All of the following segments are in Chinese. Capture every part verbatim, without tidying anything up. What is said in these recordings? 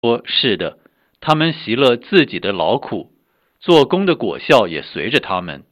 说：是的，他们习了自己的劳苦，做工的果效也随着他们。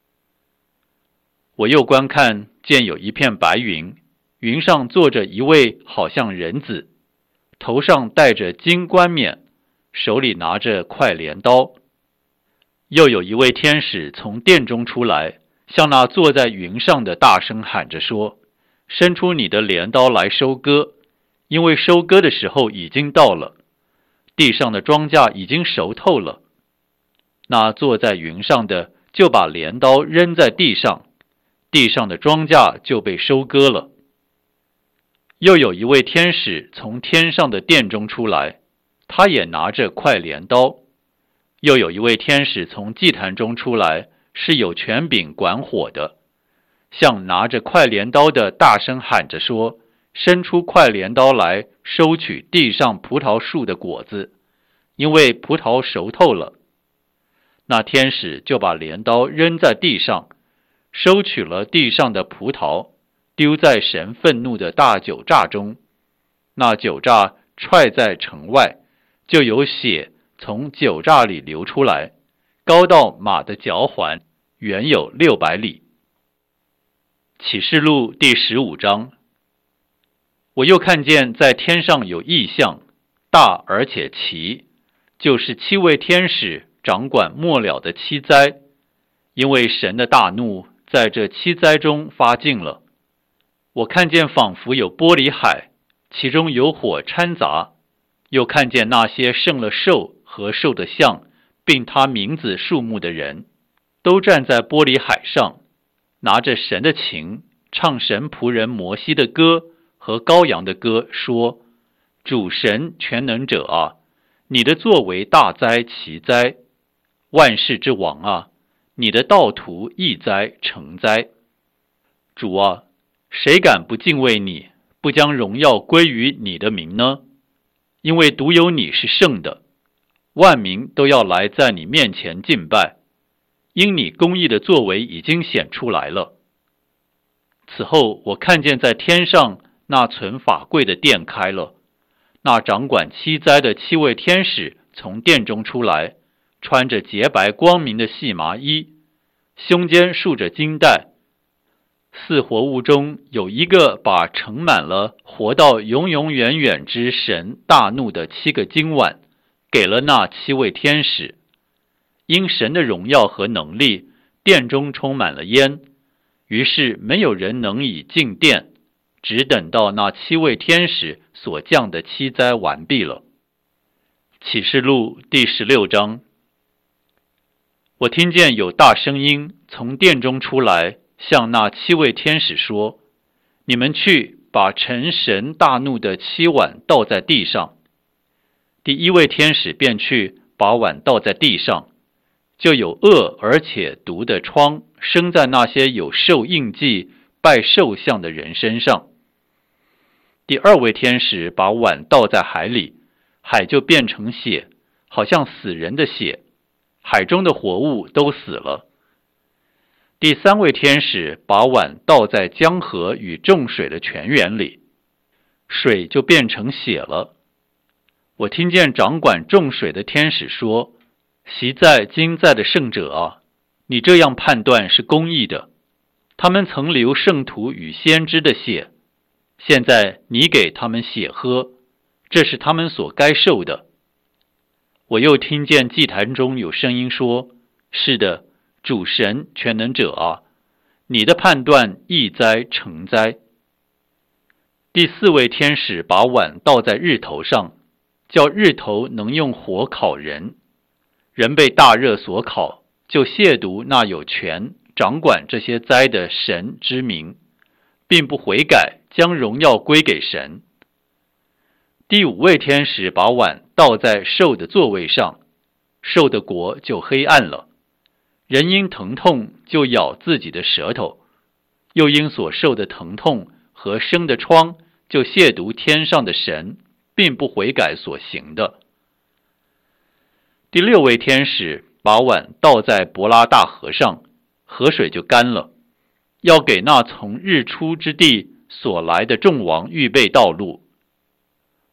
我又观看，见有一片白云，云上坐着一位好像人子，头上戴着金冠冕，手里拿着快镰刀。又有一位天使从殿中出来，向那坐在云上的大声喊着说：伸出你的镰刀来收割，因为收割的时候已经到了，地上的庄稼已经熟透了。那坐在云上的就把镰刀扔在地上，地上的庄稼就被收割了。又有一位天使从天上的殿中出来，他也拿着快镰刀。又有一位天使从祭坛中出来，是有权柄管火的，向拿着快镰刀的大声喊着说：伸出快镰刀来，收取地上葡萄树的果子，因为葡萄熟透了。那天使就把镰刀扔在地上，收取了地上的葡萄，丢在神愤怒的大酒榨中。那酒榨踹在城外，就有血从酒榨里流出来，高到马的脚环，远有六百里。启示录第十五章。我又看见在天上有异象，大而且奇，就是七位天使掌管末了的七灾，因为神的大怒在这七灾中发尽了。我看见仿佛有玻璃海，其中有火掺杂，又看见那些胜了兽和兽的像，并他名字数目的人，都站在玻璃海上，拿着神的琴，唱神仆人摩西的歌和羔羊的歌，说：主神全能者啊，你的作为大哉奇哉，万世之王啊，你的道途易哉成哉。主啊，谁敢不敬畏你，不将荣耀归于你的名呢？因为独有你是圣的，万民都要来在你面前敬拜，因你公义的作为已经显出来了。此后我看见在天上那存法柜的殿开了，那掌管七灾的七位天使从殿中出来，穿着洁白光明的细麻衣，胸间束着金带。四活物中有一个把盛满了活到永永远远之神大怒的七个金碗，给了那七位天使。因神的荣耀和能力，殿中充满了烟，于是没有人能以进殿，只等到那七位天使所降的七灾完毕了。启示录第十六章。我听见有大声音从殿中出来，向那七位天使说：你们去把盛神大怒的七碗倒在地上。第一位天使便去把碗倒在地上，就有恶而且毒的疮生在那些有兽印记拜兽像的人身上。第二位天使把碗倒在海里，海就变成血，好像死人的血，海中的活物都死了。第三位天使把碗倒在江河与众水的泉源里，水就变成血了。我听见掌管众水的天使说：昔在今在的圣者啊，你这样判断是公义的。他们曾流圣徒与先知的血，现在你给他们血喝，这是他们所该受的。我又听见祭坛中有声音说：是的，主神全能者啊，你的判断易哉成哉。第四位天使把碗倒在日头上，叫日头能用火烤人。人被大热所烤，就亵渎那有权掌管这些灾的神之名，并不悔改，将荣耀归给神。第五位天使把碗倒在兽的座位上，兽的国就黑暗了。人因疼痛就咬自己的舌头，又因所受的疼痛和生的疮就亵渎天上的神，并不悔改所行的。第六位天使把碗倒在伯拉大河上，河水就干了，要给那从日出之地所来的众王预备道路。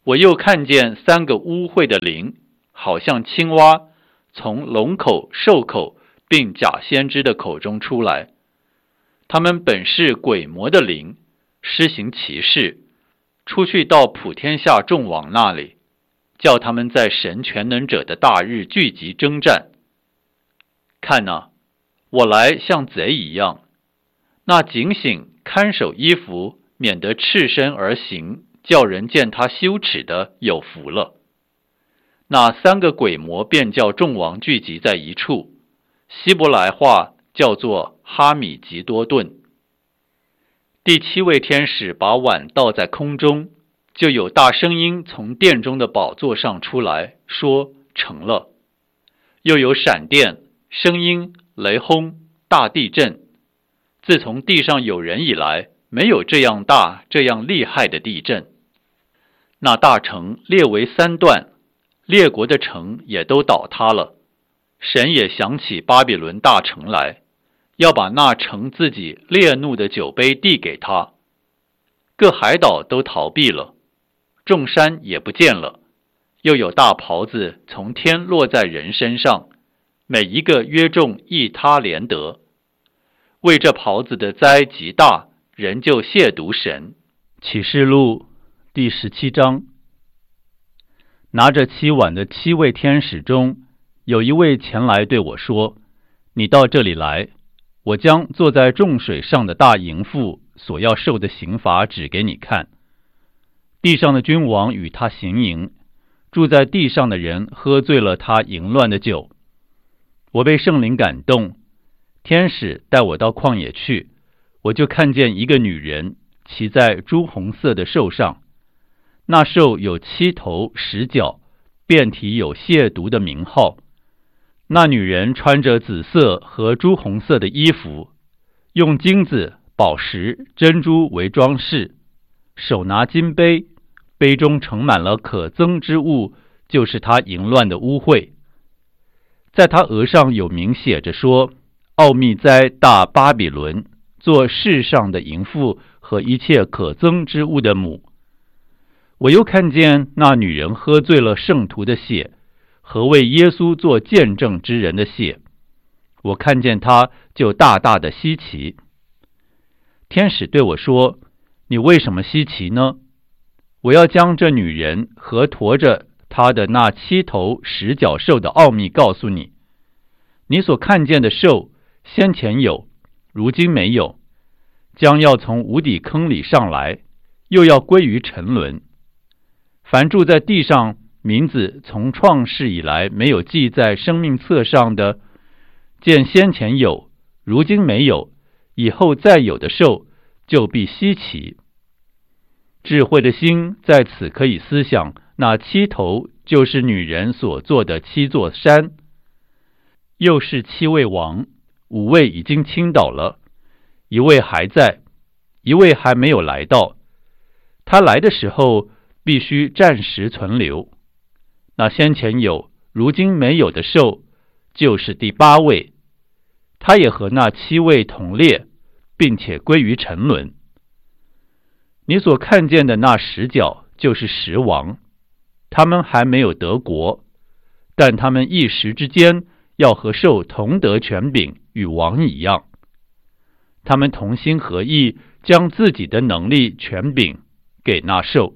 我又看见三个污秽的灵，好像青蛙，从龙口、兽口并假先知的口中出来。他们本是鬼魔的灵，施行奇事，出去到普天下众王那里，叫他们在神全能者的大日聚集征战。看哪，我来像贼一样，那警醒看守衣服，免得赤身而行，叫人见他羞耻的有福了。那三个鬼魔便叫众王聚集在一处，希伯来话叫做哈米吉多顿。第七位天使把碗倒在空中，就有大声音从殿中的宝座上出来，说成了。又有闪电、声音、雷轰、大地震。自从地上有人以来，没有这样大、这样厉害的地震。那大城列为三段，列国的城也都倒塌了。神也想起巴比伦大城来，要把那城自己烈怒的酒杯递给他。各海岛都逃避了，众山也不见了。又有大袍子从天落在人身上，每一个约重一他连得。为这袍子的灾极大，人就亵渎神。 启示录第十七章。拿着七碗的七位天使中，有一位前来对我说：你到这里来，我将坐在众水上的大淫妇所要受的刑罚指给你看。地上的君王与他行淫，住在地上的人喝醉了他淫乱的酒。我被圣灵感动，天使带我到旷野去，我就看见一个女人骑在朱红色的兽上，那兽有七头十角，遍体有亵渎的名号。那女人穿着紫色和朱红色的衣服，用金子、宝石、珍珠为装饰，手拿金杯，杯中盛满了可憎之物，就是她淫乱的污秽。在她额上有名写着说：奥秘哉大巴比伦，做世上的淫妇和一切可憎之物的母。我又看见那女人喝醉了圣徒的血和为耶稣做见证之人的血，我看见她就大大的稀奇。天使对我说：你为什么稀奇呢？我要将这女人和驮着她的那七头十角兽的奥秘告诉你。你所看见的兽，先前有，如今没有，将要从无底坑里上来，又要归于沉沦。凡住在地上，名字从创世以来没有记在生命册上的，见先前有，如今没有，以后再有的兽，就必稀奇。智慧的心在此可以思想，那七头就是女人所做的七座山，又是七位王，五位已经倾倒了，一位还在，一位还没有来到。他来的时候必须暂时存留。那先前有，如今没有的兽，就是第八位，他也和那七位同列，并且归于沉沦。你所看见的那十角，就是十王，他们还没有得国，但他们一时之间要和兽同得权柄，与王一样。他们同心合意，将自己的能力、权柄给那兽。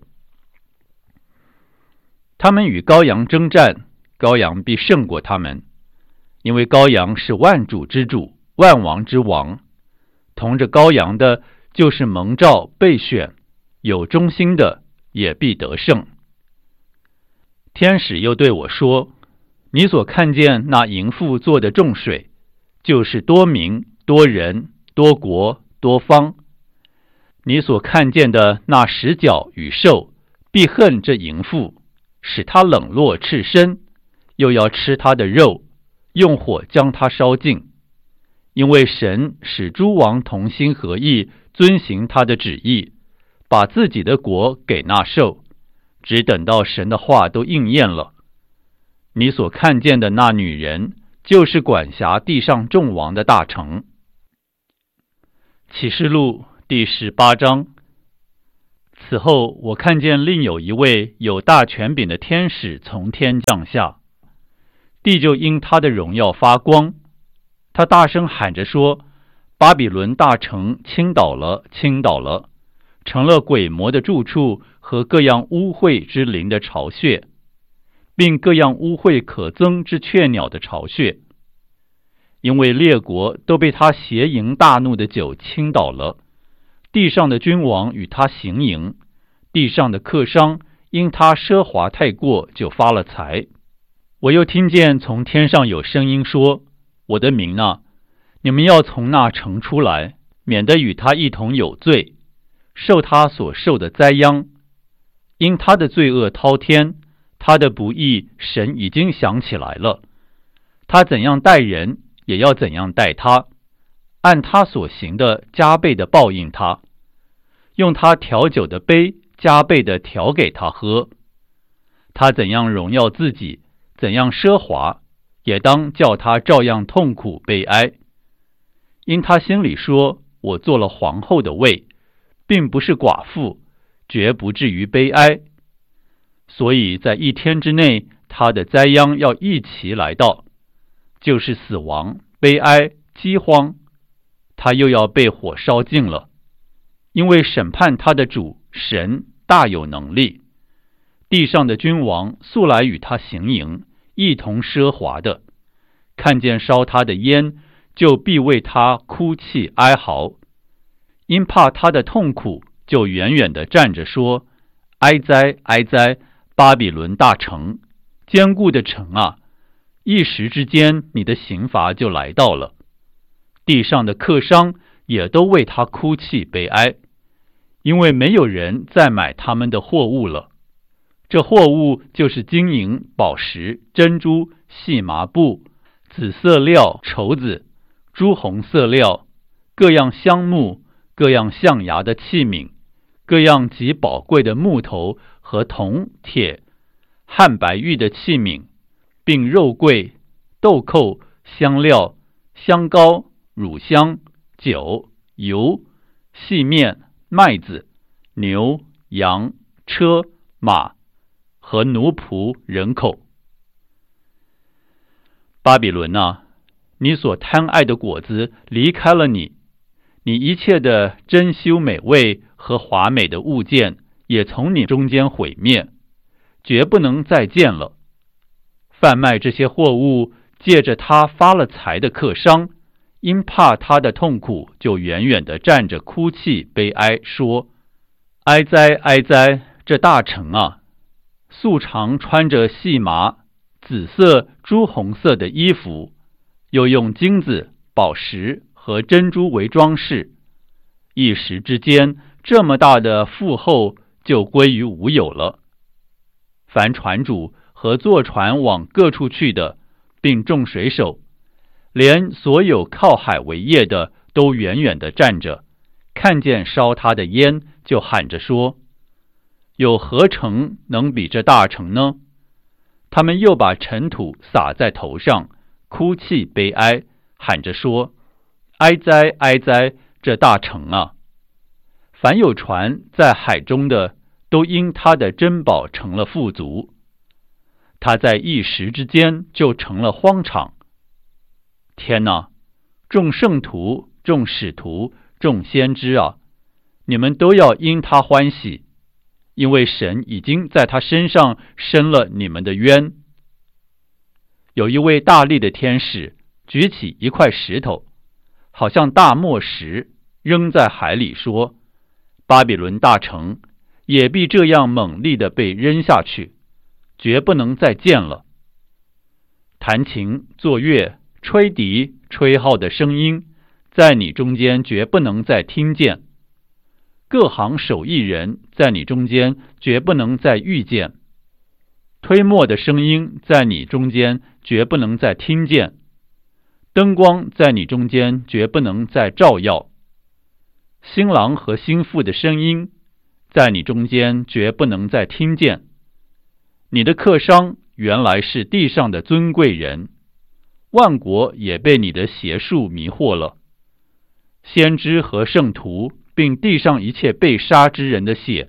他们与羔羊征战，羔羊必胜过他们，因为羔羊是万主之主，万王之王。同着羔羊的，就是蒙召备选，有忠心的，也必得胜。天使又对我说：你所看见那淫妇做的众水，就是多民、多人、多国、多方。你所看见的那十角与兽，必恨这淫妇，使他冷落赤身，又要吃他的肉，用火将他烧尽。因为神使诸王同心合意，遵行他的旨意，把自己的国给那兽，只等到神的话都应验了。你所看见的那女人，就是管辖地上众王的大城。启示录第十八章。 此后，我看见另有一位有大权柄的天使从天降下，地就因他的荣耀发光。他大声喊着说：巴比伦大城倾倒了，倾倒了，成了鬼魔的住处和各样污秽之灵的巢穴，并各样污秽可憎之雀鸟的巢穴。因为列国都被他邪淫大怒的酒倾倒了，地上的君王与他行淫，地上的客商因他奢华太过就发了财。我又听见从天上有声音说：我的民啊，你们要从那城出来，免得与他一同有罪，受他所受的灾殃。因他的罪恶滔天，他的不义神已经想起来了。他怎样待人，也要怎样待他，按他所行的加倍的报应他，用他调酒的杯加倍的调给他喝。他怎样荣耀自己，怎样奢华，也当叫他照样痛苦悲哀。因他心里说：我做了皇后的位，并不是寡妇，绝不至于悲哀。所以在一天之内，他的灾殃要一齐来到，就是死亡、悲哀、饥荒，他又要被火烧尽了。因为审判他的主神大有能力，地上的君王素来与他行淫，一同奢华的，看见烧他的烟，就必为他哭泣哀嚎。因怕他的痛苦，就远远地站着说：哀哉哀哉，巴比伦大城，坚固的城啊，一时之间你的刑罚就来到了。地上的客商也都为他哭泣悲哀，因为没有人再买他们的货物了。这货物就是金银、宝石、珍珠、细麻布、紫色料、绸子、朱红色料，各样香木，各样象牙的器皿，各样极宝贵的木头和铜、铁、汉白玉的器皿，并肉桂、豆蔻、香料、香膏、乳香、酒、油、细面、麦子、牛、羊、车、马和奴仆人口。巴比伦啊，你所贪爱的果子离开了你，你一切的珍馐美味和华美的物件也从你中间毁灭，绝不能再见了。贩卖这些货物，借着他发了财的客商，因怕他的痛苦，就远远地站着哭泣悲哀，说：哀哉哀哉，这大城啊，素常穿着细麻、紫色、朱红色的衣服，又用金子、宝石和珍珠为装饰，一时之间，这么大的富厚就归于无有了。凡船主和坐船往各处去的，并众水手，连所有靠海为业的，都远远地站着，看见烧他的烟，就喊着说：有何城能比这大城呢？他们又把尘土撒在头上，哭泣悲哀，喊着说：哀哉哀哉，这大城啊！凡有船在海中的，都因他的珍宝成了富足。他在一时之间就成了荒场。天哪！众圣徒、众使徒、众先知啊，你们都要因他欢喜，因为神已经在他身上伸了你们的冤。有一位大力的天使举起一块石头，好像大磨石，扔在海里，说：巴比伦大城也必这样猛力地被扔下去，绝不能再见了。弹琴、作乐、吹笛、吹号的声音，在你中间绝不能再听见。各行手艺人在你中间绝不能再遇见。推磨的声音在你中间绝不能再听见。灯光在你中间绝不能再照耀。新郎和新妇的声音在你中间绝不能再听见。你的客商原来是地上的尊贵人，万国也被你的邪术迷惑了。先知和圣徒并地上一切被杀之人的血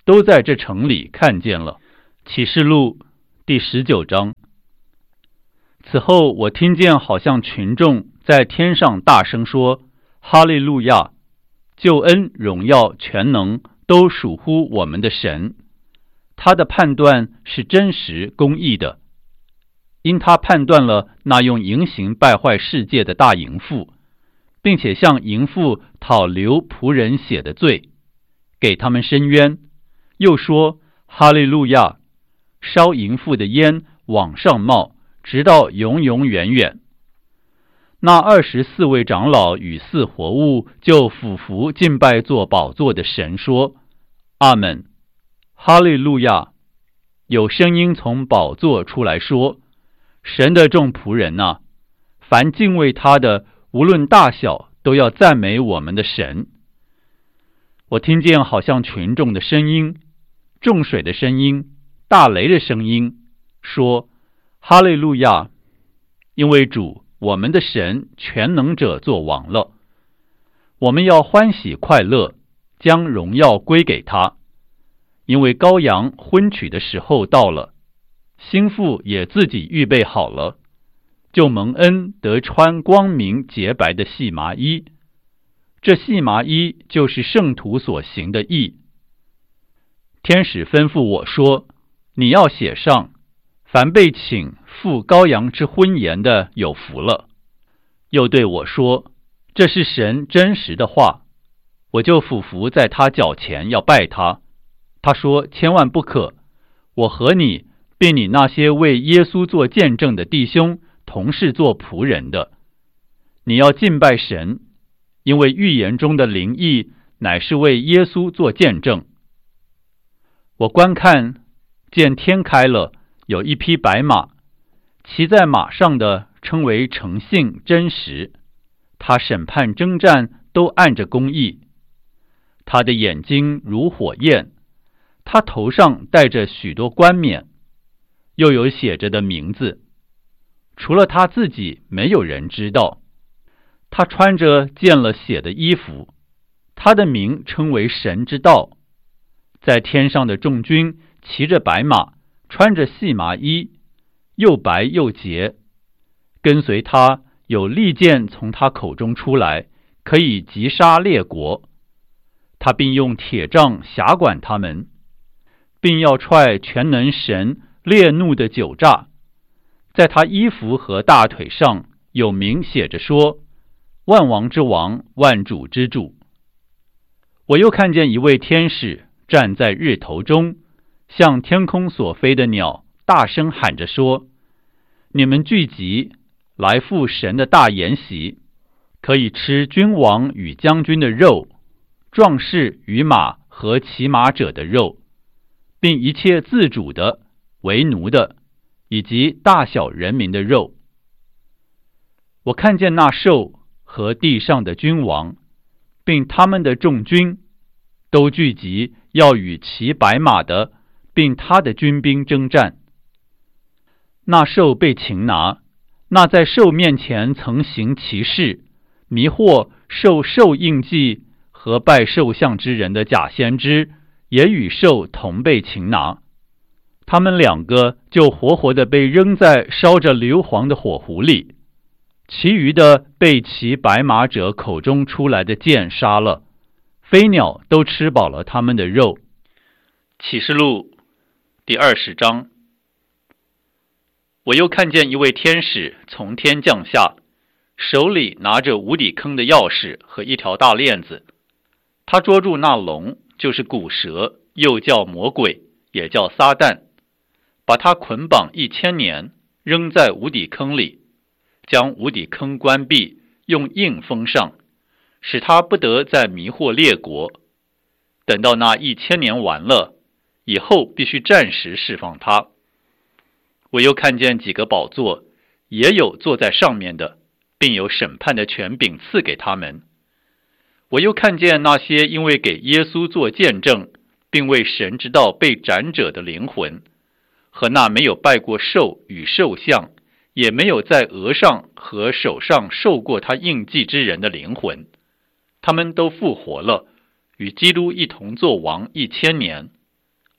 都在这城里看见了。启示录第十九章。此后我听见好像群众在天上大声说：哈利路亚！救恩、荣耀、全能都属乎我们的神，他的判断是真实公义的，因他判断了那用淫行败坏世界的大淫妇，并且向淫妇讨流仆人血的罪，给他们伸冤，又说：哈利路亚！烧淫妇的烟往上冒，直到永永远远。那二十四位长老与四活物就俯伏敬拜做宝座的神，说：阿们，哈利路亚！有声音从宝座出来说：神的众仆人啊，凡敬畏他的，无论大小，都要赞美我们的神。我听见好像群众的声音、众水的声音、大雷的声音，说：哈利路亚！因为主我们的神全能者作王了，我们要欢喜快乐，将荣耀归给他。因为羔羊婚娶的时候到了，新妇也自己预备好了，就蒙恩得穿光明洁白的细麻衣。这细麻衣就是圣徒所行的义。天使吩咐我说：你要写上，凡被请赴羔羊之婚筵的有福了。又对我说：这是神真实的话。我就俯伏在他脚前要拜他。他说：千万不可，我和你并你那些为耶稣做见证的弟兄同是做仆人的，你要敬拜神，因为预言中的灵意乃是为耶稣做见证。我观看，见天开了，有一匹白马，骑在马上的称为诚信真实，他审判征战都按着公义。他的眼睛如火焰，他头上戴着许多冠冕，又有写着的名字，除了他自己没有人知道。他穿着见了血的衣服，他的名称为神之道。在天上的众军骑着白马，穿着细麻衣，又白又洁，跟随他有利剑从他口中出来，可以击杀列国。他并用铁杖辖管他们，并要踹全能神烈怒的酒榨。在他衣服和大腿上有名写着说：万王之王，万主之主。我又看见一位天使站在日头中，向天空所飞的鸟大声喊着说：你们聚集来赴神的大筵席，可以吃君王与将军的肉，壮士与马和骑马者的肉，并一切自主的、为奴的，以及大小人民的肉。我看见那兽和地上的君王，并他们的众军，都聚集要与骑白马的，并他的军兵征战。那兽被擒拿，那在兽面前曾行奇事，迷惑受兽印记和拜兽像之人的假先知，也与兽同被擒拿。他们两个就活活的被扔在烧着硫磺的火湖里，其余的被骑白马者口中出来的箭杀了，飞鸟都吃饱了他们的肉。 启示录第二十章。我又看见一位天使从天降下，手里拿着无底坑的钥匙和一条大链子。他捉住那龙，就是古蛇，又叫魔鬼，也叫撒旦，把他捆绑一千年，扔在无底坑里，将无底坑关闭，用印封上，使他不得再迷惑列国。等到那一千年完了以后，必须暂时释放他。我又看见几个宝座，也有坐在上面的，并有审判的权柄赐给他们。我又看见那些因为给耶稣做见证，并为神之道被斩者的灵魂，和那没有拜过兽与兽像，也没有在额上和手上受过他印记之人的灵魂，他们都复活了，与基督一同作王一千年。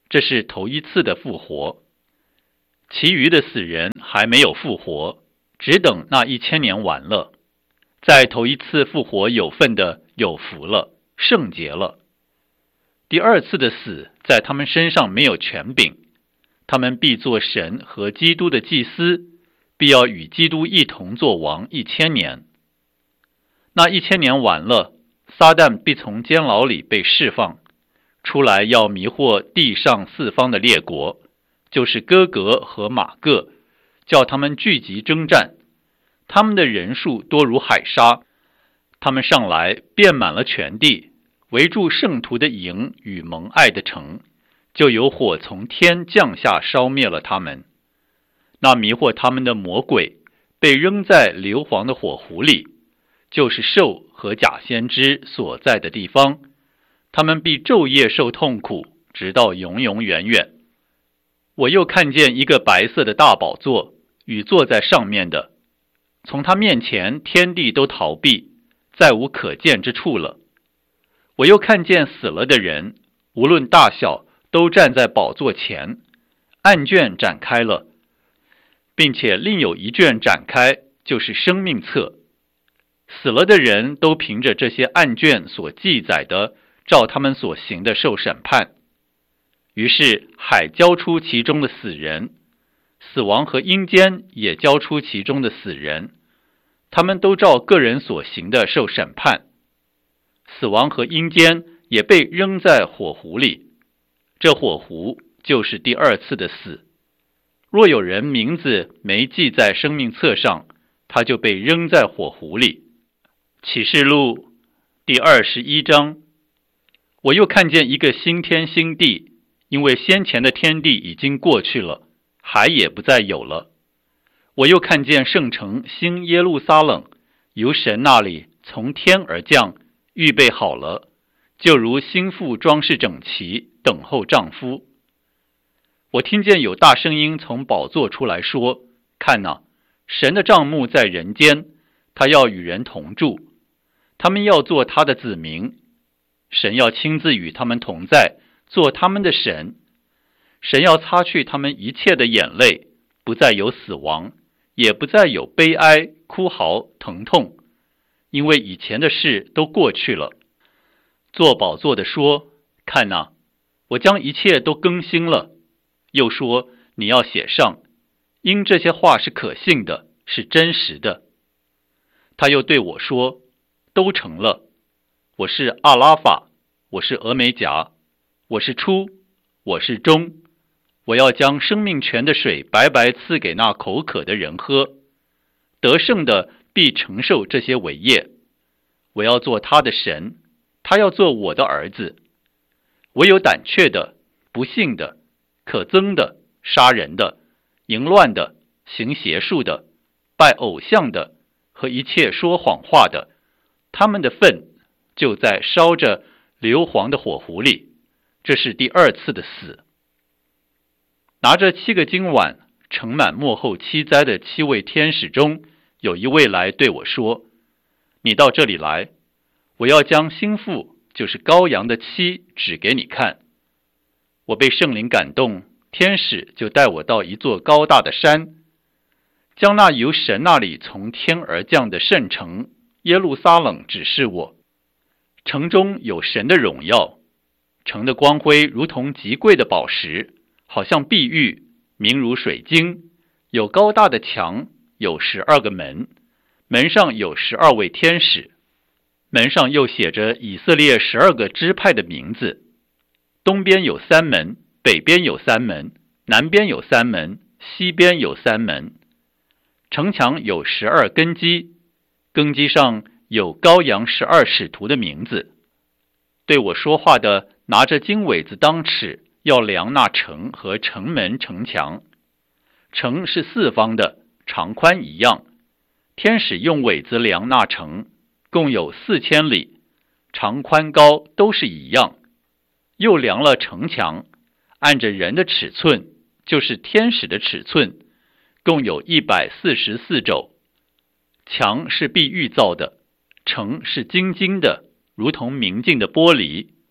这是头一次的复活。其余的死人还没有复活，只等那一千年完了。在头一次复活有份的有福了，圣洁了。第二次的死在他们身上没有权柄，他们必做神和基督的祭司，必要与基督一同作王一千年。那一千年完了，撒旦必从监牢里被释放，出来要迷惑地上四方的列国，就是哥格和马各，叫他们聚集征战。他们的人数多如海沙，他们上来遍满了全地，围住圣徒的营与蒙爱的城，就有火从天降下烧灭了他们。那迷惑他们的魔鬼被扔在硫磺的火湖里，就是兽和假先知所在的地方，他们必昼夜受痛苦，直到永永远远。我又看见一个白色的大宝座，与坐在上面的，从他面前天地都逃避，再无可见之处了。我又看见死了的人，无论大小，都站在宝座前，案卷展开了，并且另有一卷展开，就是生命册。死了的人都凭着这些案卷所记载的，照他们所行的受审判。于是海交出其中的死人，死亡和阴间也交出其中的死人，他们都照个人所行的受审判。死亡和阴间也被扔在火湖里，这火湖就是第二次的死。若有人名字没记在生命册上，他就被扔在火湖里。启示录第二十一章。我又看见一个新天新地，因为先前的天地已经过去了，海也不再有了。我又看见圣城新耶路撒冷，由神那里从天而降，预备好了，就如新妇装饰整齐，等候丈夫。我听见有大声音从宝座出来说，看哪，神的帐幕在人间，他要与人同住，他们要做他的子民，神要亲自与他们同在，做他们的神。神要擦去他们一切的眼泪，不再有死亡，也不再有悲哀、哭嚎、疼痛，因为以前的事都过去了。坐宝座的说，看哪，我将一切都更新了。又说，你要写上，因这些话是可信的，是真实的。他又对我说，都成了。我是阿拉法，我是俄梅甲，我是初，我是终。我要将生命泉的水白白赐给那口渴的人喝，得胜的必承受这些伟业。我要做他的神，他要做我的儿子。唯有胆怯的、不信的、可憎的、杀人的、淫乱的、行邪术的、拜偶像的和一切说谎话的，他们的份就在烧着硫磺的火湖里。这是第二次的死。拿着七个金碗盛满末后七灾的七位天使中，有一位来对我说，你到这里来，我要将新妇，就是羔羊的妻指给你看。我被圣灵感动，天使就带我到一座高大的山，将那由神那里从天而降的圣城耶路撒冷指示我。城中有神的荣耀，城的光辉如同极贵的宝石，好像碧玉，明如水晶。有高大的墙，有十二个门，门上有十二位天使，门上又写着以色列十二个支派的名字。东边有三门，北边有三门，南边有三门，西边有三门。城墙有十二根基，根基上有羔羊十二使徒的名字。对我说话的拿着金苇子当尺，要量那城和城门城墙。城是四方的，长宽一样。天使用苇子量那城，共有四千里，长宽高都是一样。又量了城墙，按着人的尺寸，就是天使的尺寸，共有一百四十四肘。墙是碧玉造的，城是晶晶的，如同明镜的玻璃。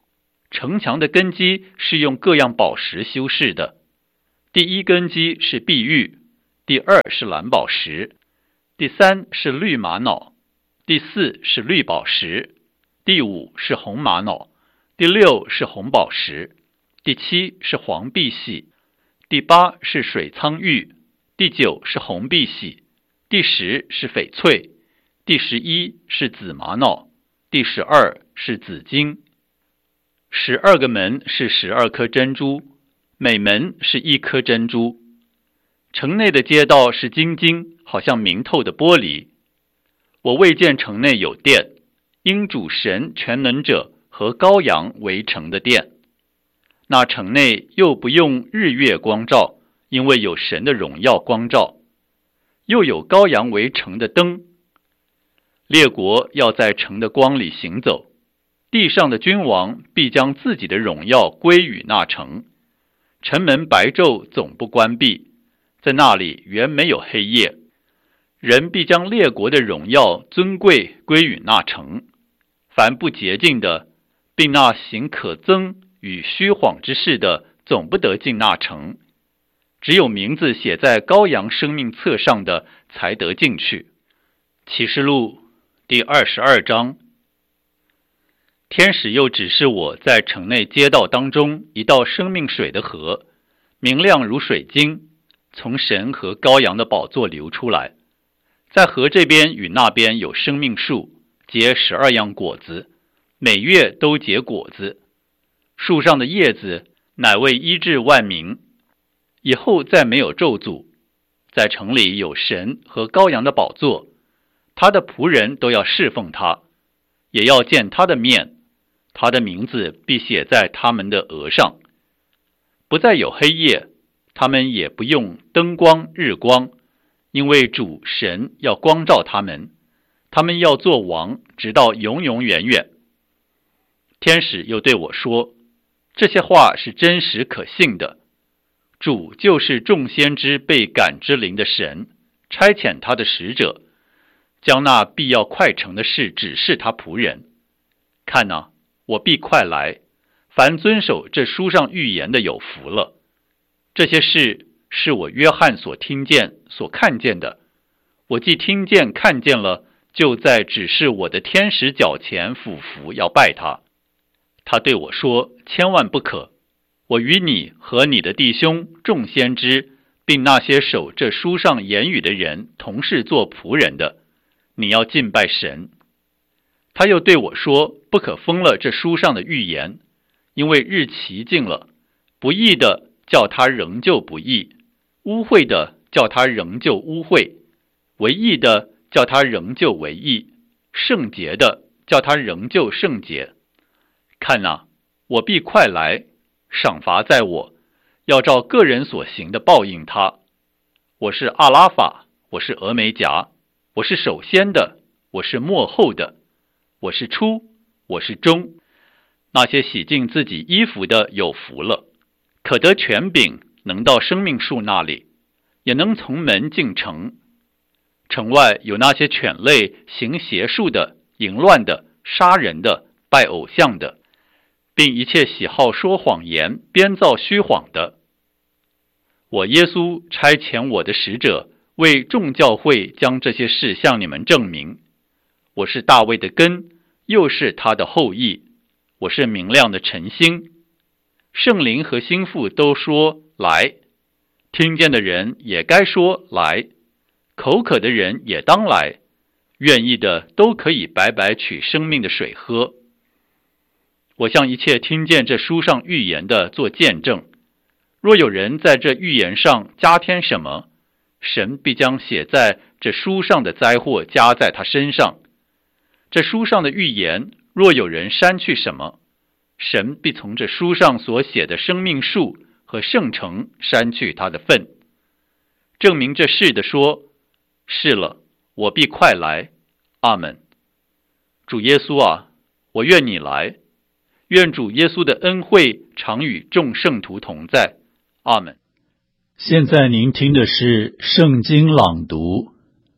城墙的根基是用各样宝石修饰的。第一根基是碧玉，第二是蓝宝石，第三是绿玛瑙，第四是绿宝石，第五是红玛瑙，第六是红宝石，第七是黄碧玺，第八是水苍玉，第九是红碧玺，第十是翡翠，第十一是紫玛瑙，第十二是紫金。十二个门是十二颗珍珠，每门是一颗珍珠。城内的街道是晶晶，好像明透的玻璃。我未见城内有殿，因主神全能者和羔羊为城的殿。那城内又不用日月光照，因为有神的荣耀光照，又有羔羊为城的灯。列国要在城的光里行走，地上的君王必将自己的荣耀归于那城。城门白昼总不关闭，在那里原没有黑夜。人必将列国的荣耀尊贵归于那城。凡不洁净的，并那行可憎与虚谎之事的，总不得进那城。只有名字写在羔羊生命册上的，才得进去。启示录第二十二章。天使又指示我在城内街道当中一道生命水的河，明亮如水晶，从神和羔羊的宝座流出来。在河这边与那边有生命树，结十二样果子，每月都结果子。树上的叶子乃为医治万民。以后再没有咒诅。在城里有神和羔羊的宝座，他的仆人都要侍奉他，也要见他的面，他的名字必写在他们的额上。不再有黑夜，他们也不用灯光日光，因为主神要光照他们，他们要做王，直到永永远远。天使又对我说，这些话是真实可信的。主就是众先知被感之灵的神，差遣他的使者，将那必要快成的事指示他仆人。看哪，我必快来，凡遵守这书上预言的有福了。这些事是我约翰所听见所看见的，我既听见看见了，就在指示我的天使脚前俯伏要拜他。他对我说，千万不可，我与你和你的弟兄众先知，并那些守这书上言语的人同是做仆人的，你要敬拜神。他又对我说，不可封了这书上的预言，因为日期近了。不义的叫他仍旧不义，污秽的叫他仍旧污秽，为义的叫他仍旧为义，圣洁的叫他仍旧圣洁。看哪，我必快来，赏罚在我，要照个人所行的报应他。我是阿拉法，我是俄梅戛，我是首先的，我是末后的，我是初，我是终。那些洗净自己衣服的有福了，可得权柄，能到生命树那里，也能从门进城。城外有那些犬类、行邪术的、淫乱的、杀人的、拜偶像的，并一切喜好说谎言、编造虚谎的。我耶稣差遣我的使者，为众教会将这些事向你们证明。我是大卫的根，又是他的后裔，我是明亮的晨星。圣灵和心腹都说来，听见的人也该说来，口渴的人也当来，愿意的都可以白白取生命的水喝。我向一切听见这书上预言的做见证，若有人在这预言上加添什么，神必将写在这书上的灾祸加在他身上。这书上的预言，若有人删去什么，神必从这书上所写的生命树和圣城删去他的份。证明这事的说，是了，我必快来。阿们。主耶稣啊，我愿你来。愿主耶稣的恩惠常与众圣徒同在。阿们。 现在您听的是圣经朗读。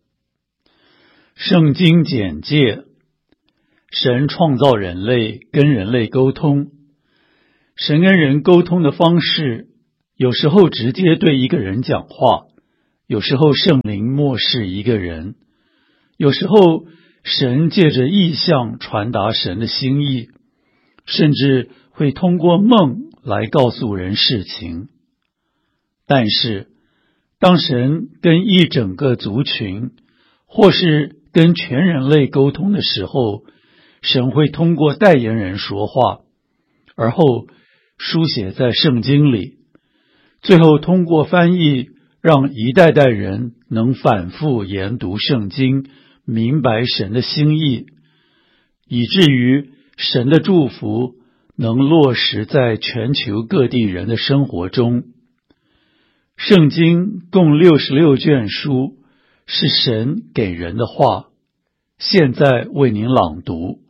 圣经简介：神创造人类，跟人类沟通， 神跟人沟通的方式，有时候直接对一个人讲话，有时候圣灵默示一个人，有时候神借着异象传达神的心意，甚至会通过梦来告诉人事情。但是当神跟一整个族群或是跟全人类沟通的时候，神会通过代言人说话，而后书写在圣经里，最后通过翻译让一代代人能反复研读圣经，明白神的心意，以至于神的祝福能落实在全球各地人的生活中。圣经共六十六卷书，是神给人的话，现在为您朗读。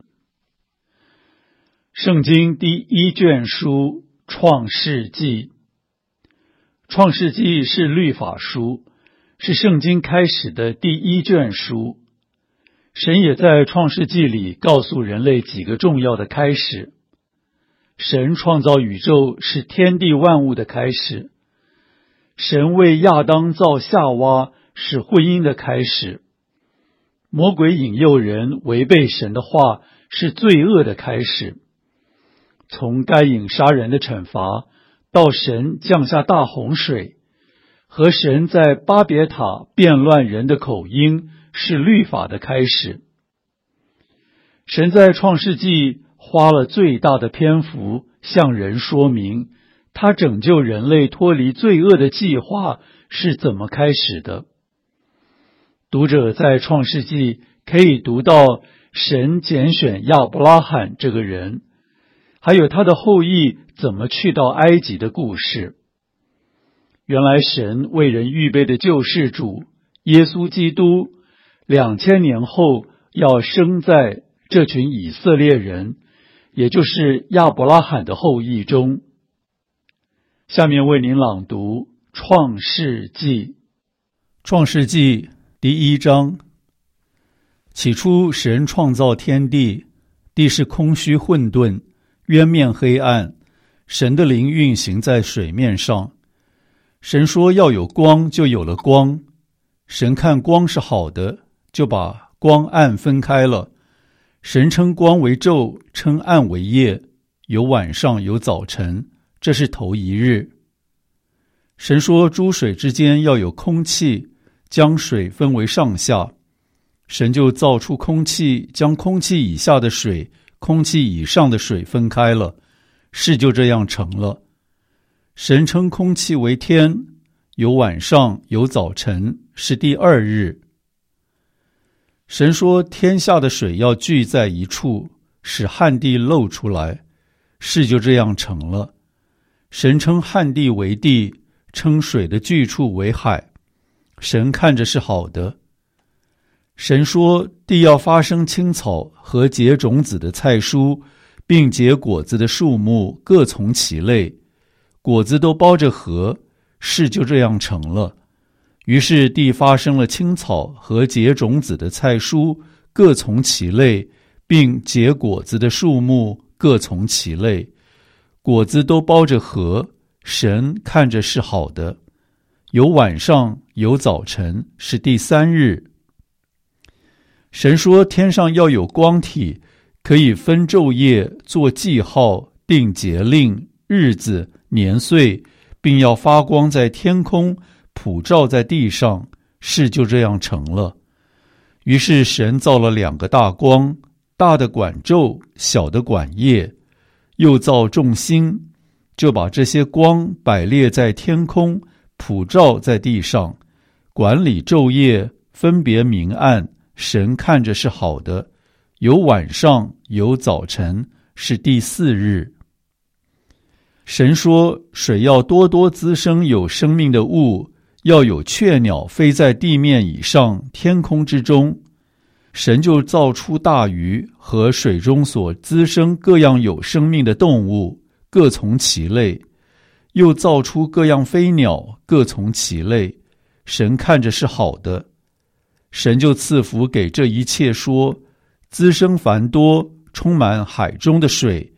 圣经第一卷书创世纪。创世纪是律法书，是圣经开始的第一卷书。神也在创世纪里告诉人类几个重要的开始。神创造宇宙是天地万物的开始。神为亚当造夏娃是婚姻的开始。魔鬼引诱人违背神的话是罪恶的开始。从该隐杀人的惩罚到神降下大洪水，和神在巴别塔变乱人的口音是律法的开始。神在创世纪花了最大的篇幅向人说明他拯救人类脱离罪恶的计划是怎么开始的。读者在创世纪可以读到神拣选亚伯拉罕这个人，还有他的后裔怎么去到埃及的故事。原来神为人预备的救世主耶稣基督，两千年后要生在这群以色列人，也就是亚伯拉罕的后裔中。下面为您朗读创世纪。 创世纪第一章。起初神创造天地，地是空虚混沌，渊面黑暗，神的灵运行在水面上。神说要有光，就有了光。神看光是好的，就把光暗分开了。神称光为昼，称暗为夜，有晚上有早晨，这是头一日。神说诸水之间要有空气，将水分为上下。神就造出空气，将空气以下的水空气以上的水分开了，事就这样成了。神称空气为天，有晚上有早晨，是第二日。神说天下的水要聚在一处，使旱地露出来，事就这样成了。神称旱地为地，称水的聚处为海。神看着是好的。神说地要发生青草和结种子的菜蔬，并结果子的树木各从其类，果子都包着核，事就这样成了。于是地发生了青草和结种子的菜蔬各从其类，并结果子的树木各从其类，果子都包着核，神看着是好的。有晚上有早晨，是第三日。神说天上要有光体，可以分昼夜，做记号，定节令、日子、年岁，并要发光在天空，普照在地上，事就这样成了。于是神造了两个大光，大的管昼，小的管夜，又造众星，就把这些光摆列在天空，普照在地上，管理昼夜，分别明暗。神看着是好的，有晚上有早晨，是第四日。神说水要多多滋生有生命的物，要有雀鸟飞在地面以上，天空之中。神就造出大鱼和水中所滋生各样有生命的动物，各从其类，又造出各样飞鸟，各从其类。神看着是好的。神就赐福给这一切说，滋生繁多，充满海中的水，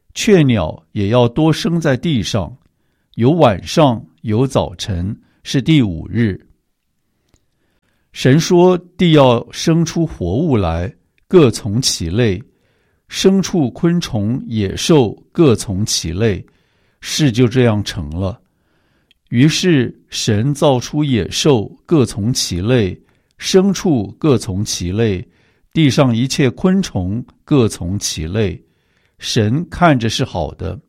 雀鸟也要多生在地上，有晚上，有早晨，是第五日。神说，地要生出活物来，各从其类，牲畜、昆虫、野兽各从其类，事就这样成了。于是神造出野兽各从其类，牲畜各从其类，地上一切昆虫各从其类，神看着是好的。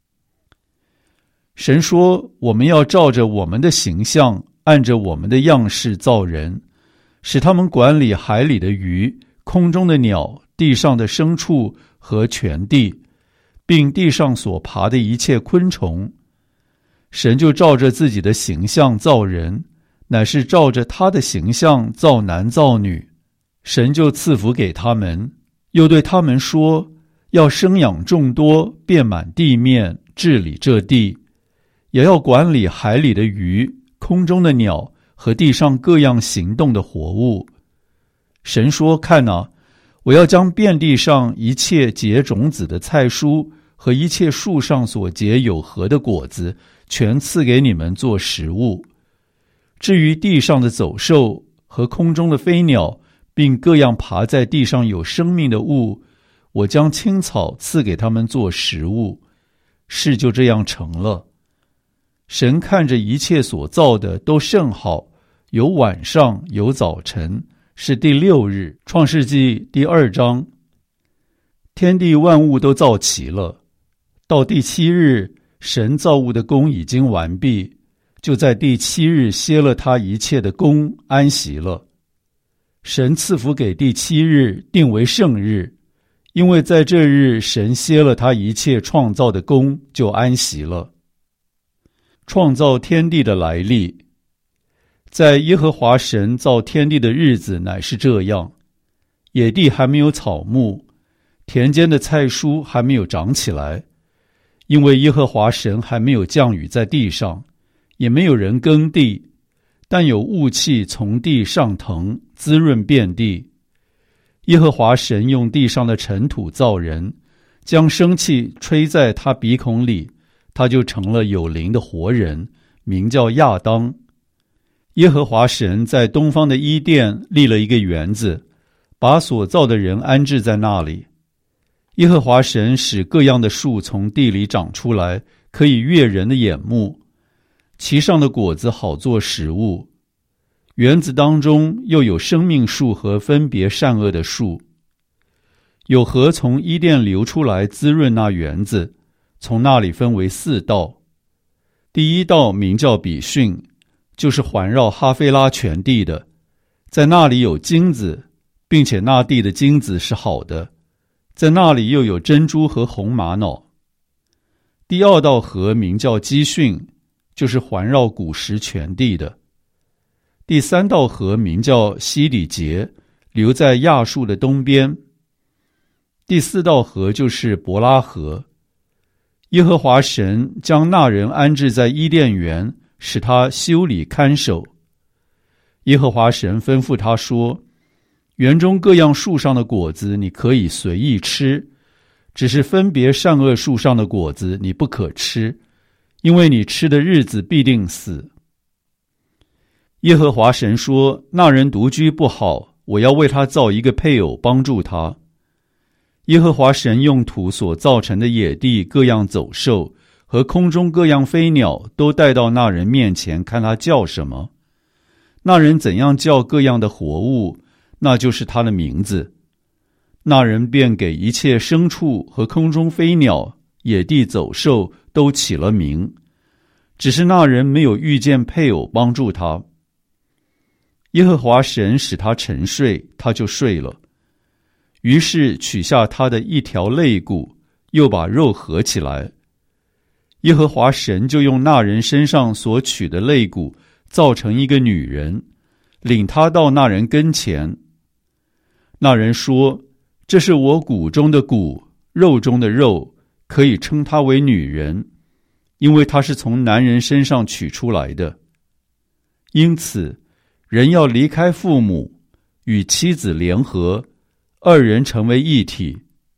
神说，我们要照着我们的形象，按着我们的样式造人，使他们管理海里的鱼、空中的鸟、地上的牲畜和全地，并地上所爬的一切昆虫。神就照着自己的形象造人，乃是照着他的形象造男造女。神就赐福给他们，又对他们说，要生养众多，遍满地面，治理这地，也要管理海里的鱼、空中的鸟和地上各样行动的活物。神说，看哪，我要将遍地上一切结种子的菜蔬和一切树上所结有核的果子，全赐给你们做食物。至于地上的走兽和空中的飞鸟，并各样爬在地上有生命的物，我将青草赐给他们做食物。事就这样成了。神看着一切所造的都甚好，有晚上，有早晨，是第六日。创世纪第二章。天地万物都造齐了，到第七日，神造物的工已经完毕，就在第七日歇了他一切的工，安息了。神赐福给第七日，定为圣日，因为在这日神歇了他一切创造的工，就安息了。创造天地的来历。在耶和华神造天地的日子乃是这样：野地还没有草木，田间的菜蔬还没有长起来，因为耶和华神还没有降雨在地上，也没有人耕地，但有雾气从地上腾，滋润遍地。耶和华神用地上的尘土造人，将生气吹在他鼻孔里，他就成了有灵的活人，名叫亚当。耶和华神在东方的伊甸立了一个园子，把所造的人安置在那里。耶和华神使各样的树从地里长出来，可以悦人的眼目，其上的果子好做食物。园子当中又有生命树和分别善恶的树。有河从伊甸流出来，滋润那园子，从那里分为四道。第一道名叫比逊，就是环绕哈菲拉全地的，在那里有金子，并且那地的金子是好的，在那里又有珍珠和红玛瑙。第二道河名叫基训，就是环绕古时全地的。第三道河名叫西底结，流在亚述的东边。第四道河就是伯拉河。耶和华神将那人安置在伊甸园，使他修理看守。耶和华神吩咐他说，园中各样树上的果子你可以随意吃，只是分别善恶树上的果子你不可吃，因为你吃的日子必定死。耶和华神说，那人独居不好，我要为他造一个配偶帮助他。耶和华神用土所造成的野地各样走兽和空中各样飞鸟都带到那人面前，看他叫什么。那人怎样叫各样的活物，那就是他的名字。那人便给一切牲畜和空中飞鸟、野地走兽都起了名，只是那人没有遇见配偶帮助他。耶和华神使他沉睡，他就睡了。于是取下他的一条肋骨，又把肉合起来。耶和华神就用那人身上所取的肋骨造成一个女人，领他到那人跟前。那人说，这是我骨中的骨，肉中的肉，可以称她为女人，因为她是从男人身上取出来的。因此人要离开父母，与妻子联合，二人成为一体。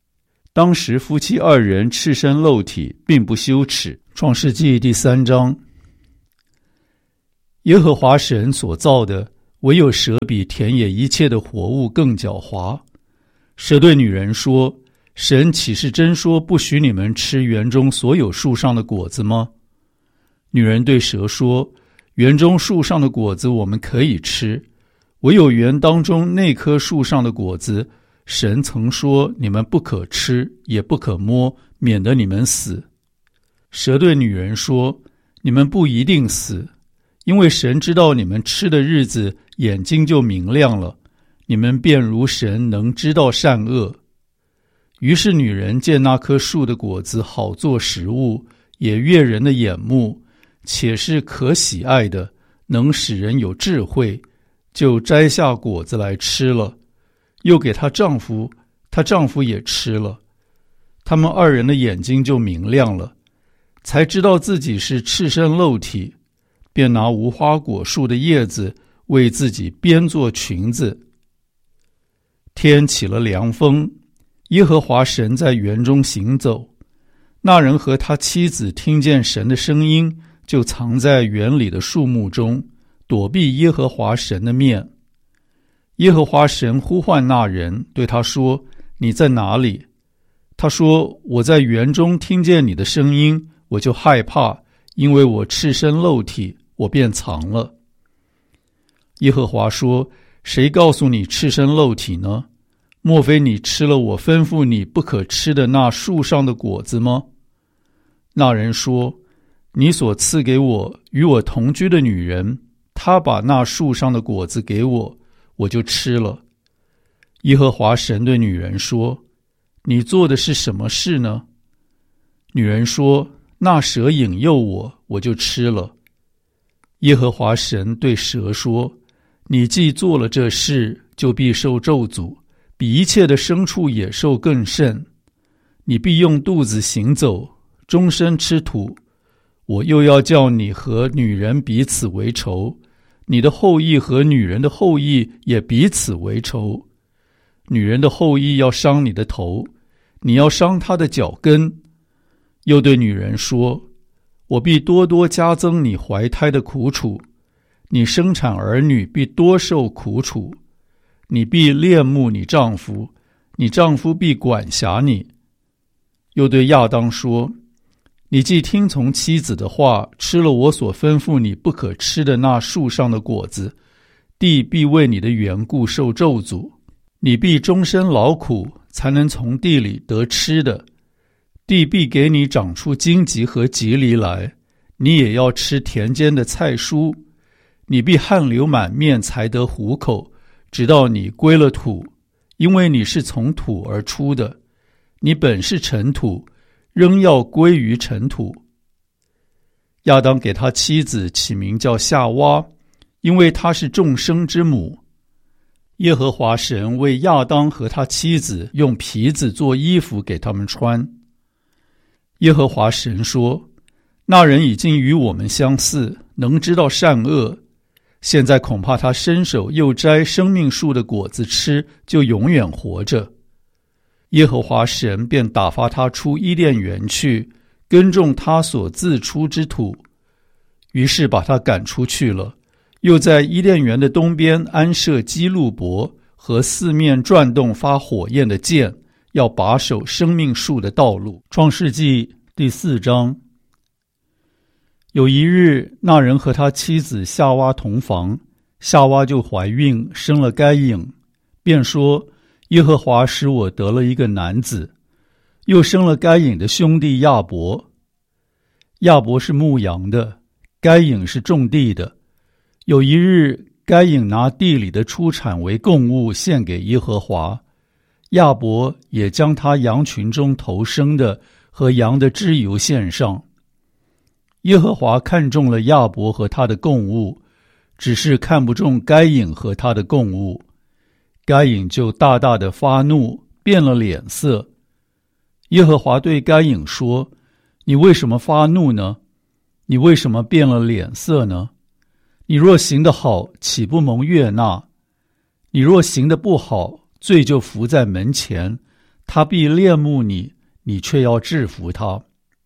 当时夫妻二人赤身露体，并不羞耻。创世纪第三章。耶和华神所造的，唯有蛇比田野一切的活物更狡猾。蛇对女人说：神岂是真说不许你们吃园中所有树上的果子吗？女人对蛇说：园中树上的果子我们可以吃，唯有园当中那棵树上的果子，神曾说你们不可吃，也不可摸，免得你们死。蛇对女人说：你们不一定死，因为神知道你们吃的日子，眼睛就明亮了，你们便如神，能知道善恶。于是女人见那棵树的果子好做食物，也悦人的眼目，且是可喜爱的，能使人有智慧，就摘下果子来吃了，又给她丈夫，她丈夫也吃了。他们二人的眼睛就明亮了，才知道自己是赤身露体，便拿无花果树的叶子为自己编做裙子。天起了凉风，耶和华神在园中行走，那人和他妻子听见神的声音，就藏在园里的树木中，躲避耶和华神的面。耶和华神呼唤那人，对他说：你在哪里？他说：我在园中听见你的声音，我就害怕，因为我赤身露体，我便藏了。耶和华说：谁告诉你赤身露体呢？莫非你吃了我吩咐你不可吃的那树上的果子吗？那人说：你所赐给我与我同居的女人，她把那树上的果子给我，我就吃了。耶和华神对女人说：你做的是什么事呢？女人说：那蛇引诱我，我就吃了。耶和华神对蛇说：你既做了这事，就必受咒诅，比一切的牲畜野兽更甚。你必用肚子行走，终身吃土。我又要叫你和女人彼此为仇，你的后裔和女人的后裔也彼此为仇。女人的后裔要伤你的头，你要伤她的脚跟。又对女人说：我必多多加增你怀胎的苦楚，你生产儿女必多受苦楚。你必恋慕你丈夫，你丈夫必管辖你。又对亚当说：你既听从妻子的话，吃了我所吩咐你不可吃的那树上的果子，地必为你的缘故受咒诅，你必终身劳苦，才能从地里得吃的。地必给你长出荆棘和棘藜来，你也要吃田间的菜蔬。你必汗流满面才得糊口，直到你归了土，因为你是从土而出的，你本是尘土，仍要归于尘土。亚当给他妻子起名叫夏娃，因为她是众生之母。耶和华神为亚当和他妻子用皮子做衣服给他们穿。耶和华神说：那人已经与我们相似，能知道善恶，现在恐怕他伸手又摘生命树的果子吃，就永远活着。耶和华神便打发他出伊甸园去，耕种他所自出之土，于是把他赶出去了，又在伊甸园的东边安设基路伯和四面转动发火焰的剑，要把守生命树的道路。创世纪第四章。有一日，那人和他妻子夏娃同房，夏娃就怀孕，生了该隐，便说：耶和华使我得了一个男子。又生了该隐的兄弟亚伯。亚伯是牧羊的，该隐是种地的。有一日，该隐拿地里的出产为供物献给耶和华，亚伯也将他羊群中头生的和羊的脂油献上。耶和华看中了亚伯和他的供物，只是看不中该隐和他的供物。该隐就大大的发怒，变了脸色。耶和华对该隐说：你为什么发怒呢？你为什么变了脸色呢？你若行得好，岂不蒙悦纳？你若行得不好，罪就伏在门前， 他必恋慕你，你却要制服他。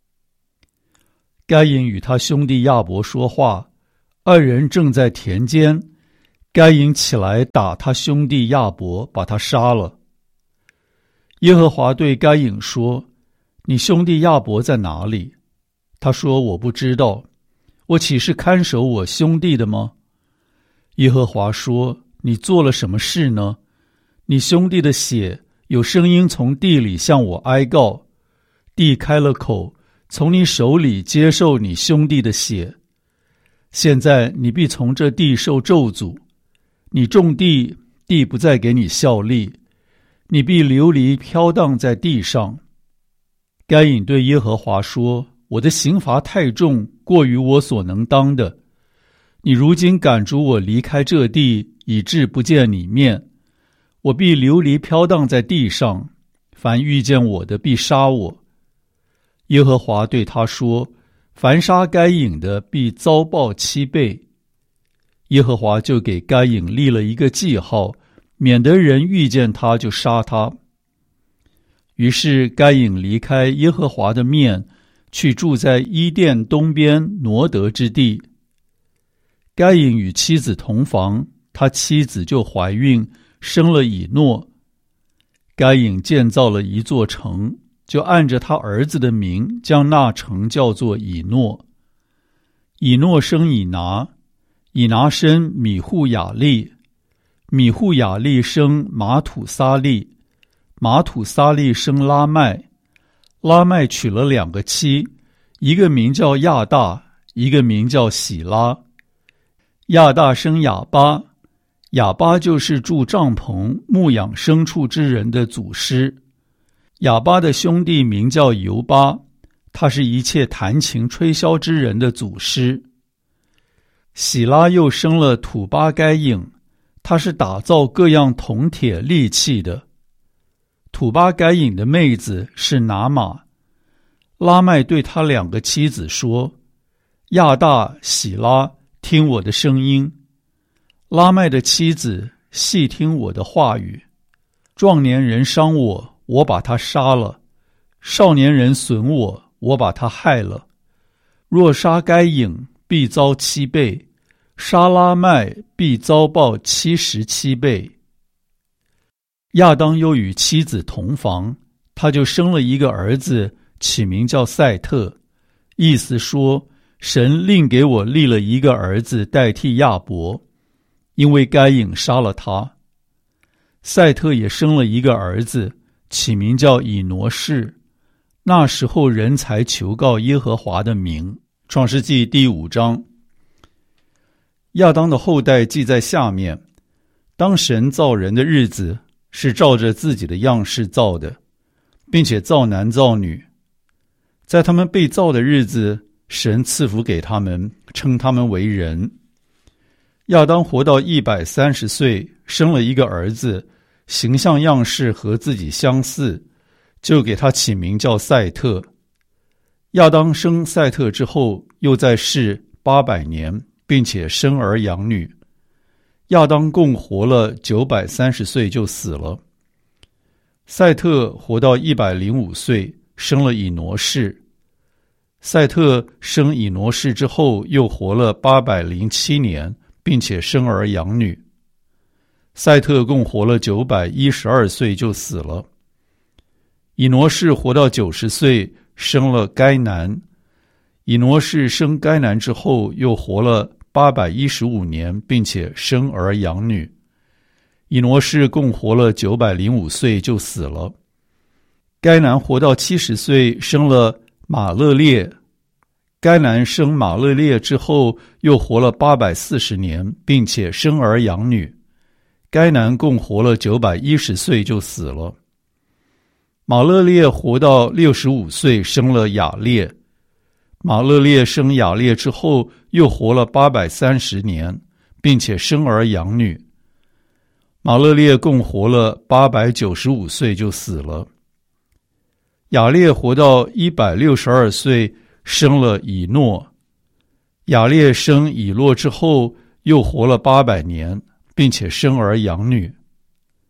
该隐与他兄弟亚伯说话，二人正在田间，该隐起来打他兄弟亚伯，把他杀了。耶和华对该隐说：你兄弟亚伯在哪里？他说：我不知道，我岂是看守我兄弟的吗？耶和华说：你做了什么事呢？你兄弟的血有声音从地里向我哀告，地开了口，从你手里接受你兄弟的血。现在你必从这地受咒诅，你种地，地不再给你效力，你必流离飘荡在地上。该隐对耶和华说：我的刑罚太重，过于我所能当的。你如今赶逐我离开这地，以致不见你面，我必流离飘荡在地上，凡遇见我的必杀我。耶和华对他说：凡杀该隐的必遭报七倍。耶和华就给该隐立了一个记号，免得人遇见他就杀他。于是该隐离开耶和华的面，去住在伊甸东边挪得之地。该隐与妻子同房，他妻子就怀孕，生了以诺。该隐建造了一座城，就按着他儿子的名，将那城叫做以诺。以诺生以拿，以拿生米户雅利，米户雅利生马土撒利，马土撒利生拉麦。拉麦娶了两个妻，一个名叫亚大，一个名叫喜拉。亚大生亚巴，亚巴就是住帐篷牧养牲畜之人的祖师。亚巴的兄弟名叫犹巴，他是一切弹琴吹箫之人的祖师。喜拉又生了土巴该隐，他是打造各样铜铁利器的。土巴该隐的妹子是拿玛。拉麦对他两个妻子说：亚大、喜拉，听我的声音。拉麦的妻子细听我的话语。壮年人伤我，我把他杀了；少年人损我，我把他害了。若杀该隐，必遭七倍；杀拉麦，必遭报七十七倍。亚当又与妻子同房，他就生了一个儿子，起名叫赛特，意思说，神另给我立了一个儿子代替亚伯，因为该隐杀了他。赛特也生了一个儿子，起名叫以挪士。那时候人才求告耶和华的名。创世纪第五章。亚当的后代记在下面。当神造人的日子，是照着自己的样式造的，并且造男造女。在他们被造的日子，神赐福给他们，称他们为人。亚当活到一百三十岁，生了一个儿子，形象样式和自己相似，就给他起名叫赛特。亚当生赛特之后，又在世八百年，并且生儿养女。亚当共活了九百三十岁就死了。赛特活到一百零五岁，生了以挪士。赛特生以挪士之后，又活了八百零七年，并且生儿养女。赛特共活了九百一十二岁就死了。以挪士活到九十岁，生了该南。以挪士生该南之后，又活了八百一十五年，并且生儿养女。以挪士共活了九百零五岁就死了。该南活到七十岁，生了马勒列。该南生马勒列之后，又活了八百四十年，并且生儿养女。该南共活了九百一十岁就死了。马勒列活到六十五岁，生了雅列。马勒列生雅列之后，又活了八百三十年，并且生儿养女。马勒列共活了八百九十五岁就死了。雅列活到一百六十二岁，生了以诺。雅列生以诺之后，又活了八百年，并且生儿养女。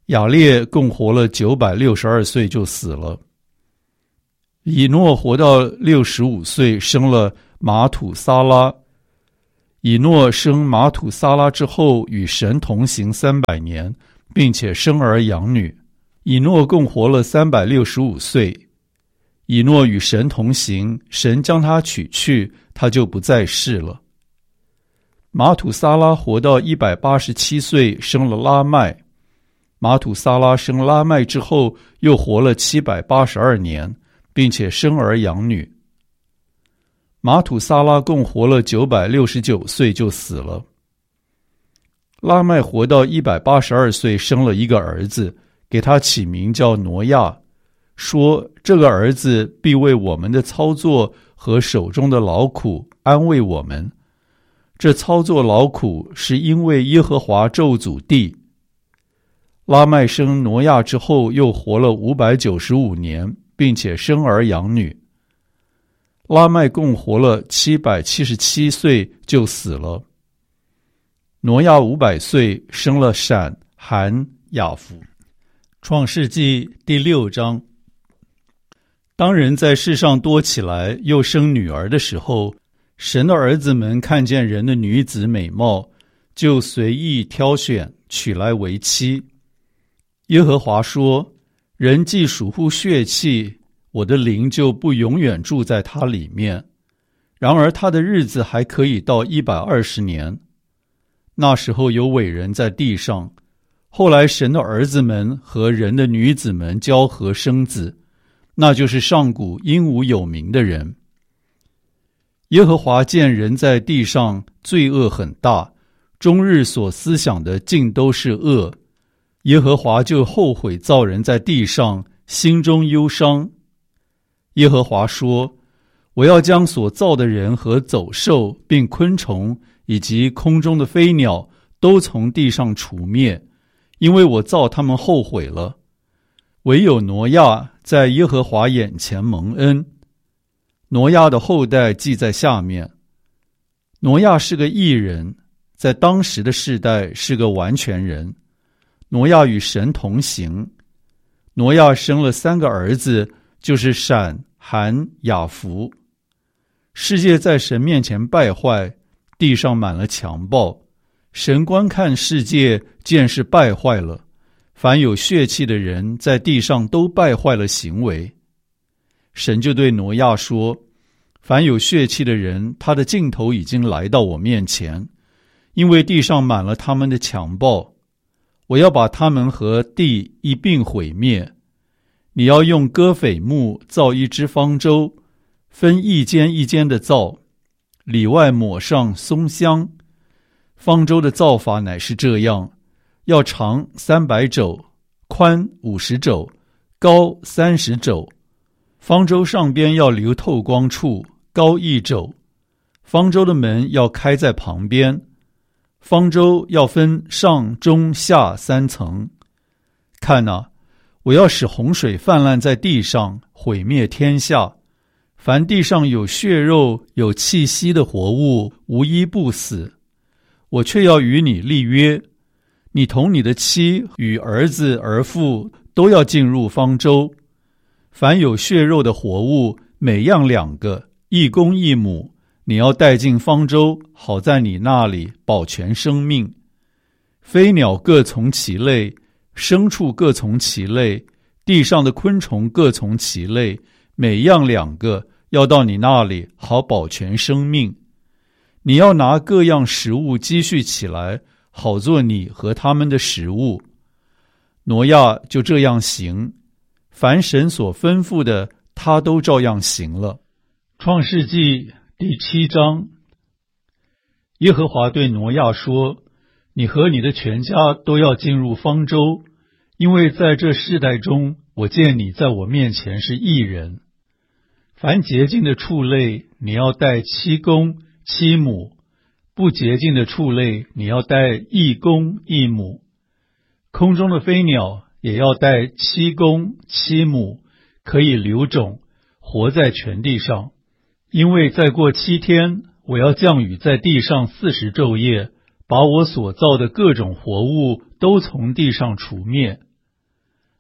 雅列共活了九百六十二岁就死了。以诺活到六十五岁，生了马土撒拉。以诺生马土撒拉之后，与神同行三百年，并且生儿养女。以诺共活了三百六十五岁。以诺与神同行，神将他取去，他就不在世了。马土撒拉活到一百八十七岁，生了拉麦。马土撒拉生拉麦之后，又活了七百八十二年，并且生儿养女。马土撒拉共活了九百六十九岁就死了。拉麦活到一百八十二岁，生了一个儿子，给他起名叫挪亚，说这个儿子必为我们的操作和手中的劳苦安慰我们。这操作劳苦是因为耶和华咒诅地。拉麦生挪亚之后，又活了五百九十五年，并且生儿养女。拉麦共活了七百七十七岁就死了。挪亚五百岁，生了闪、含、雅弗。创世纪第六章。当人在世上多起来，又生女儿的时候，神的儿子们看见人的女子美貌，就随意挑选，娶来为妻。耶和华说：人既属乎血气，我的灵就不永远住在他里面。然而他的日子还可以到一百二十年。那时候有伟人在地上，后来神的儿子们和人的女子们交合生子，那就是上古英武有名的人。耶和华见人在地上罪恶很大，终日所思想的尽都是恶，耶和华就后悔造人在地上，心中忧伤。耶和华说：我要将所造的人和走兽并昆虫以及空中的飞鸟都从地上除灭，因为我造他们后悔了。唯有挪亚在耶和华眼前蒙恩。挪亚的后代记在下面。挪亚是个义人，在当时的世代是个完全人。挪亚与神同行。挪亚生了三个儿子，就是闪、含、雅弗。世界在神面前败坏，地上满了强暴。神观看世界，见是败坏了，凡有血气的人在地上都败坏了行为。神就对挪亚说：凡有血气的人，他的尽头已经来到我面前，因为地上满了他们的强暴，我要把他们和地一并毁灭。你要用戈斐木造一只方舟，分一间一间的造，里外抹上松香。方舟的造法乃是这样：要长三百肘，宽五十肘，高三十肘。方舟上边要留透光处，高一肘。方舟的门要开在旁边。方舟要分上中下三层。看哪，我要使洪水泛滥在地上，毁灭天下。凡地上有血肉有气息的活物，无一不死。我却要与你立约，你同你的妻与儿子儿妇都要进入方舟。凡有血肉的活物，每样两个，一公一母，你要带进方舟，好在你那里保全生命。飞鸟各从其类，牲畜各从其类，地上的昆虫各从其类，每样两个，要到你那里好保全生命。你要拿各样食物积蓄起来，好做你和他们的食物。挪亚就这样行，凡神所吩咐的，他都照样行了。创世纪第七章。耶和华对挪亚说：你和你的全家都要进入方舟，因为在这世代中，我见你在我面前是义人。凡洁净的畜类，你要带七公七母；不洁净的畜类，你要带一公一母。空中的飞鸟也要带七公七母，可以留种，活在全地上。因为再过七天，我要降雨在地上四十昼夜，把我所造的各种活物都从地上除灭。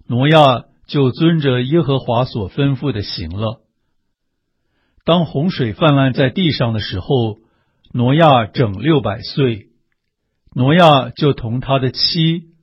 挪亚就遵着耶和华所吩咐的行了。当洪水泛滥在地上的时候，挪亚整六百岁。挪亚就同他的妻